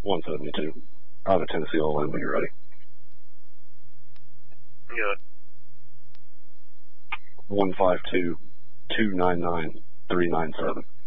172. Out of Tennessee all in when you're ready. Yeah. 152-299-397.